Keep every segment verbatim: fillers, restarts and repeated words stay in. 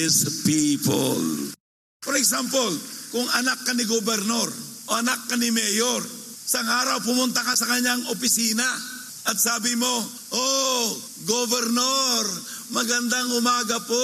His people. For example, kung anak ka ni gobernador o anak ka ni mayor, isang araw pumunta ka sa kanyang opisina at sabi mo, "Oh, gobernador, magandang umaga po.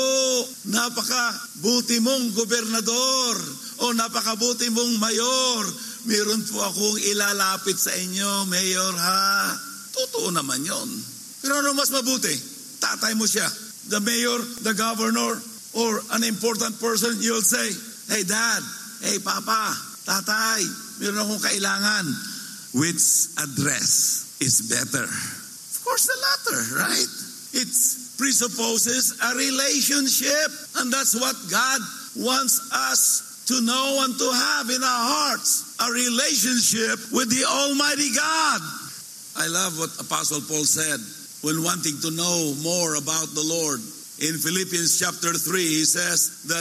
Napakabuti mong gobernador o napakabuti mong mayor. Meron po akong ilalapit sa inyo, mayor ha." Totoo naman yon. Pero ano mas mabuti? Tatay mo siya, the mayor, the governor, or an important person, you'll say, "Hey dad, hey papa, tatay, meron akong kailangan." Which address is better? Of course the latter, right? It presupposes a relationship, and that's what God wants us to know and to have in our hearts, a relationship with the Almighty God. I love what Apostle Paul said when wanting to know more about the Lord. In Philippians chapter three, he says that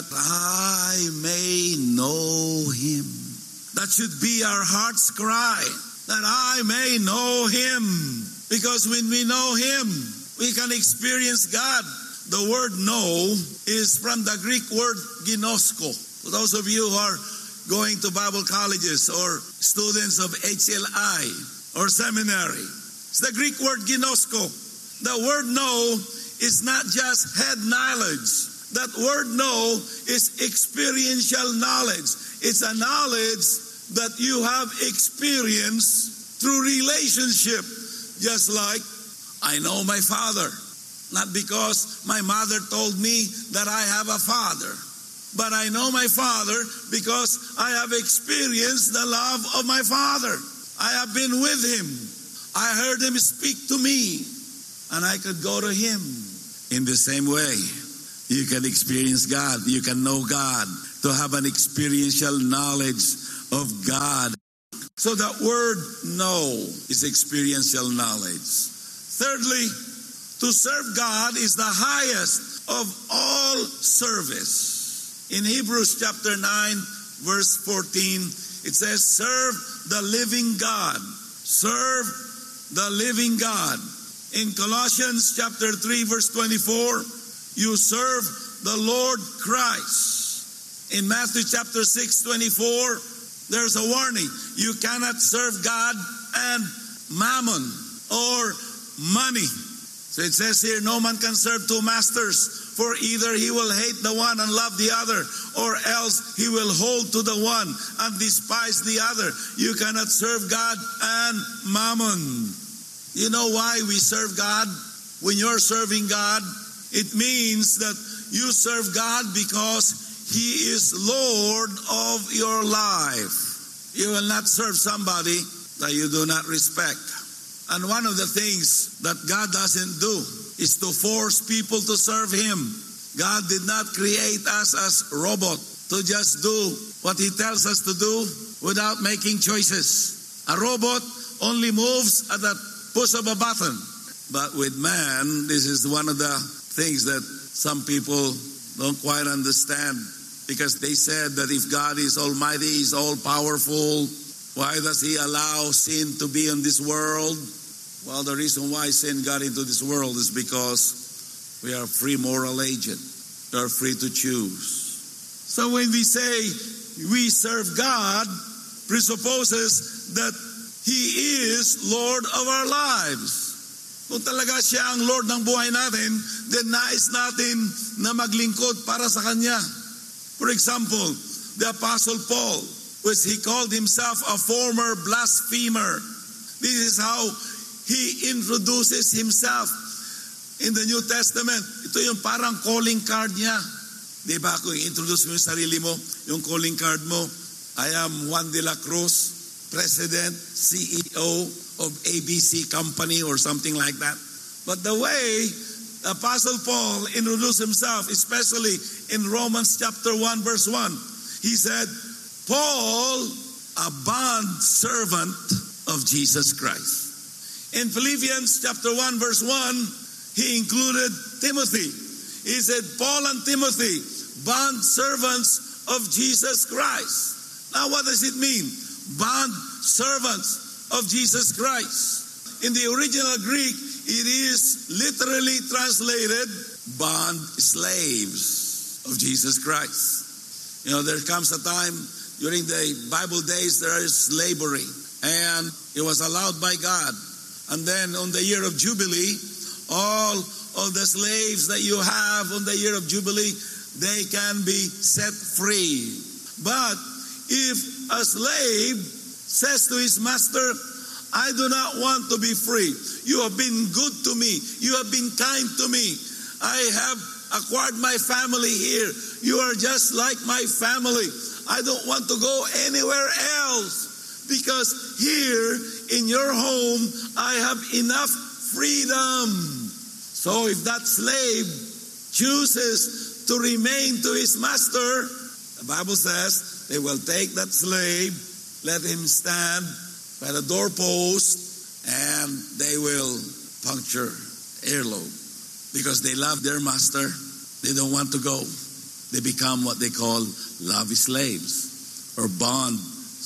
I may know Him. That should be our heart's cry, that I may know Him. Because when we know Him, we can experience God. The word know is from the Greek word ginosko. For those of you who are going to Bible colleges or students of H L I or seminary, it's the Greek word ginosko. The word know is not just head knowledge. That word know is experiential knowledge. It's a knowledge that you have experienced through relationship. Just like I know my father, not because my mother told me that I have a father, but I know my father because I have experienced the love of my father. I have been with him. I heard him speak to me, and I could go to him. In the same way, you can experience God. You can know God, to have an experiential knowledge of God. So that word know is experiential knowledge. Thirdly, to serve God is the highest of all service. In Hebrews chapter nine, verse fourteen, it says, serve the living God. Serve the living God. In Colossians chapter three, verse twenty-four, you serve the Lord Christ. In Matthew chapter six, twenty-four, there's a warning. You cannot serve God and mammon or money. So it says here, no man can serve two masters, for either he will hate the one and love the other, or else he will hold to the one and despise the other. You cannot serve God and mammon. You know why we serve God? When you're serving God, it means that you serve God because He is Lord of your life. You will not serve somebody that you do not respect. And one of the things that God doesn't do is to force people to serve Him. God did not create us as robots to just do what He tells us to do without making choices. A robot only moves at the push of a button. But with man, this is one of the things that some people don't quite understand. Because they said that if God is almighty, He's all-powerful, why does He allow sin to be in this world? Well, the reason why sin got into this world is because we are a free moral agent. We are free to choose. So when we say we serve God, presupposes that He is Lord of our lives. Kung talaga Siya ang Lord ng buhay natin, then nais natin na maglingkod para sa Kanya. For example, the Apostle Paul, which he called himself a former blasphemer. This is how he introduces himself in the New Testament. Ito yung parang calling card niya. Di ba kung introduce mo yung sarili mo, yung calling card mo, I am Juan de la Cruz, President, C E O of A B C Company or something like that. But the way Apostle Paul introduced himself, especially in Romans chapter one, verse one, he said, Paul, a bond servant of Jesus Christ. In Philippians chapter one, verse one, he included Timothy. He said, Paul and Timothy, bond servants of Jesus Christ. Now what does it mean? Bond servants of Jesus Christ. In the original Greek, it is literally translated bond slaves of Jesus Christ. You know, there comes a time during the Bible days there is slavery, and it was allowed by God. And then on the year of Jubilee, all of the slaves that you have on the year of Jubilee, they can be set free. But if a slave says to his master, I do not want to be free. You have been good to me. You have been kind to me. I have acquired my family here. You are just like my family. I don't want to go anywhere else, because here in your home I have enough freedom. So if that slave chooses to remain to his master, the Bible says they will take that slave, let him stand by the doorpost, and they will puncture earlobe. Because they love their master, they don't want to go. They become what they call love slaves or bond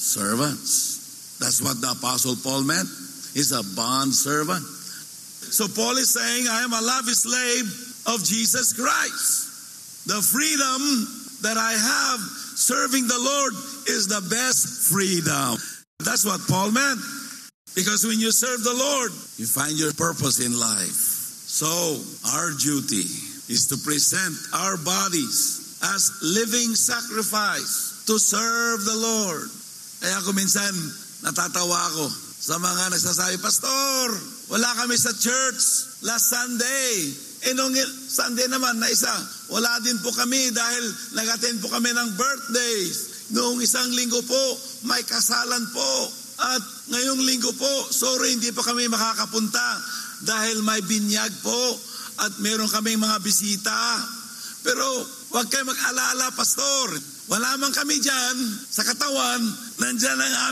servants. That's what the Apostle Paul meant. He's a bond servant. So Paul is saying, I am a love slave of Jesus Christ. The freedom that I have serving the Lord is the best freedom. That's what Paul meant. Because when you serve the Lord, you find your purpose in life. So our duty is to present our bodies as living sacrifice to serve the Lord. Kaya ako minsan natatawa ako sa mga nagsasabi, Pastor, wala kami sa church last Sunday. Eh nung Sunday naman na isa, wala din po kami dahil nag-attend po kami ng birthdays. Noong isang linggo po, may kasalan po. At ngayong linggo po, sorry, hindi pa kami makakapunta dahil may binyag po at meron kaming mga bisita. Pero huwag kayo mag-alala, Pastor. Wala man kami dyan sa katawan, nandyan ang